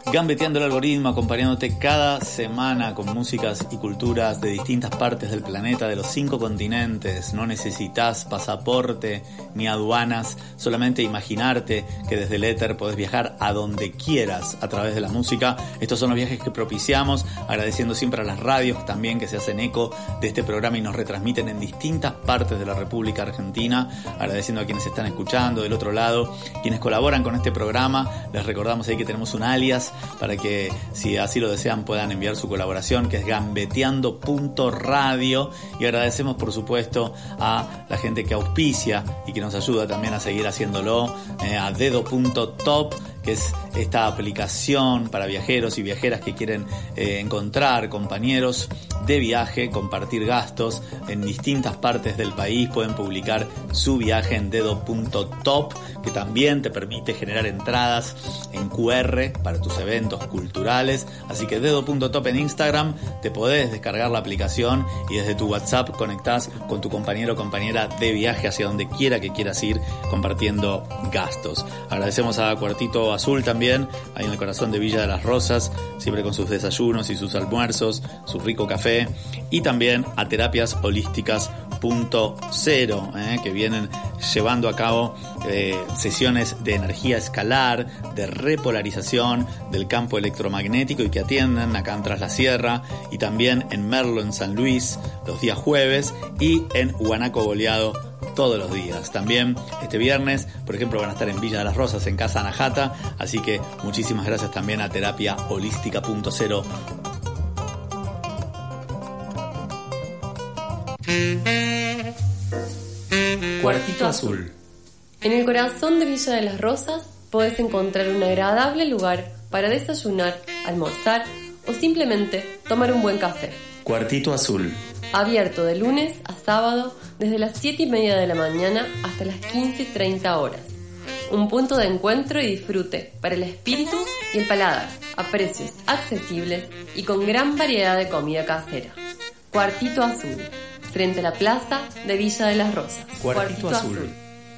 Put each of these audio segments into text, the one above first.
Gambeteando el algoritmo, acompañándote cada semana con músicas y culturas de distintas partes del planeta, de los 5 continentes. No necesitas pasaporte ni aduanas, solamente imaginarte que desde el éter podés viajar a donde quieras a través de la música. Estos son los viajes que propiciamos, agradeciendo siempre a las radios también que se hacen eco de este programa y nos retransmiten en distintas partes de la República Argentina, agradeciendo a quienes están escuchando del otro lado, quienes colaboran con este programa. Les recordamos ahí que tenemos un alias para que, si así lo desean, puedan enviar su colaboración, que es gambeteando.radio, y agradecemos por supuesto a la gente que auspicia y que nos ayuda también a seguir haciéndolo, a dedo.top, que es esta aplicación para viajeros y viajeras que quieren encontrar compañeros de viaje, compartir gastos en distintas partes del país. Pueden publicar su viaje en dedo.top, que también te permite generar entradas en QR para tus eventos culturales. Así que dedo.top en Instagram, te podés descargar la aplicación y desde tu WhatsApp conectás con tu compañero o compañera de viaje hacia donde quiera que quieras ir, compartiendo gastos. Agradecemos a Cuartito Azul también, ahí en el corazón de Villa de las Rosas, siempre con sus desayunos y sus almuerzos, su rico café, y también a Terapias Holísticas .0, que vienen llevando a cabo sesiones de energía escalar, de repolarización del campo electromagnético, y que atienden acá en Tras la Sierra, y también en Merlo, en San Luis, los días jueves, y en Huanaco Boleado todos los días. También este viernes, por ejemplo, van a estar en Villa de las Rosas, en Casa Anahata, así que muchísimas gracias también a Terapia Holística .0. Cuartito Azul. En el corazón de Villa de las Rosas podés encontrar un agradable lugar para desayunar, almorzar o simplemente tomar un buen café. Cuartito Azul. Abierto de lunes a sábado desde las 7:30 de la mañana hasta las 15:30 horas. Un punto de encuentro y disfrute para el espíritu y el paladar, a precios accesibles y con gran variedad de comida casera. Cuartito Azul, frente a la plaza de Villa de las Rosas. Cuartito Azul.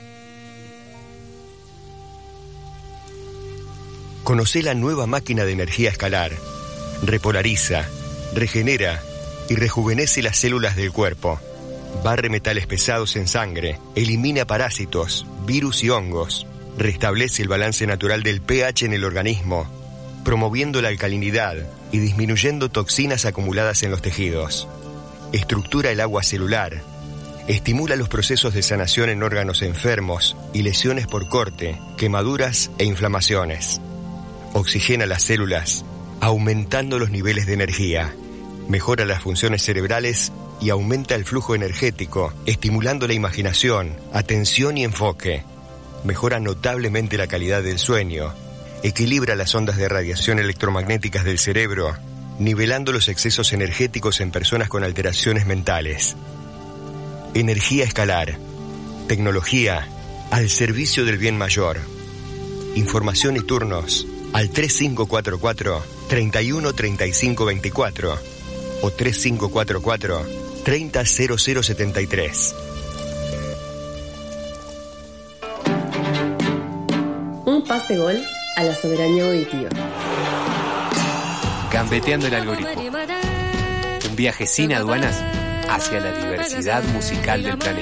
Conocé la nueva máquina de energía escalar. Repolariza, regenera y rejuvenece las células del cuerpo. Barre metales pesados en sangre, elimina parásitos, virus y hongos. Restablece el balance natural del pH en el organismo, promoviendo la alcalinidad y disminuyendo toxinas acumuladas en los tejidos. Estructura el agua celular. Estimula los procesos de sanación en órganos enfermos y lesiones por corte, quemaduras e inflamaciones. Oxigena las células, aumentando los niveles de energía. Mejora las funciones cerebrales y aumenta el flujo energético, estimulando la imaginación, atención y enfoque. Mejora notablemente la calidad del sueño. Equilibra las ondas de radiación electromagnéticas del cerebro, nivelando los excesos energéticos en personas con alteraciones mentales. Energía escalar. Tecnología al servicio del bien mayor. Información y turnos al 3544-313524 o 3544-300073. Un pase gol a la soberanía auditiva. Gambeteando el algoritmo. Un viaje sin aduanas hacia la diversidad musical del planeta.